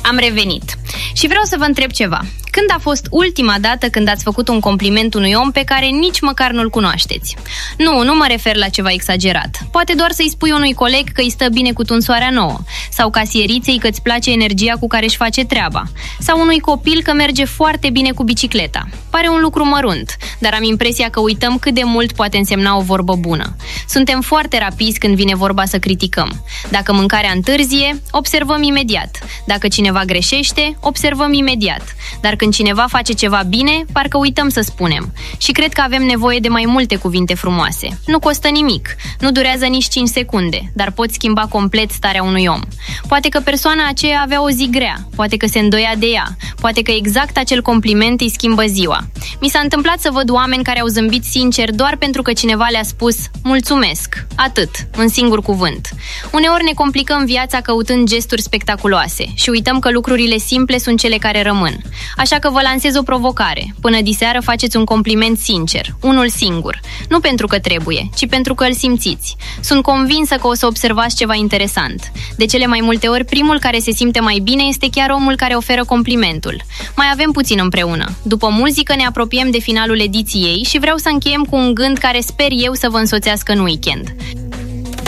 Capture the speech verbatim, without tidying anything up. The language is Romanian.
Am revenit și vreau să vă întreb ceva. Când a fost ultima dată când ați făcut un compliment unui om pe care nici măcar nu-l cunoașteți? Nu, nu mă refer la ceva exagerat. Poate doar să-i spui unui coleg că îi stă bine cu tunsoarea nouă, sau casieriței că îți place energia cu care își face treaba, sau unui copil că merge foarte bine cu bicicleta. Pare un lucru mărunt, dar am impresia că uităm cât de mult poate însemna o vorbă bună. Suntem foarte rapizi când vine vorba să criticăm. Dacă mâncarea întârzie, observăm imediat. Dacă cineva greșește, observăm imediat. Dar când cineva face ceva bine, parcă uităm să spunem. Și cred că avem nevoie de mai multe cuvinte frumoase. Nu costă nimic, nu durează nici cinci secunde, dar pot schimba complet starea unui om. Poate că persoana aceea avea o zi grea, poate că se îndoia de ea, poate că exact acel compliment îi schimbă ziua. Mi s-a întâmplat să văd oameni care au zâmbit sincer doar pentru că cineva le-a spus mulțumesc, atât, în singur cuvânt. Uneori ne complicăm viața căutând gesturi spectaculoase și uităm că lucrurile simple sunt cele care rămân. Așa că vă lansez o provocare. Până diseară faceți un compliment sincer, unul singur. Nu pentru că trebuie, ci pentru că îl simțiți. Sunt convinsă că o să observați ceva interesant. De cele mai multe ori, primul care se simte mai bine este chiar omul care oferă complimentul. Mai avem puțin împreună. După muzică ne apropiem de finalul ediției și vreau să încheiem cu un gând care sper eu să vă însoțească în weekend.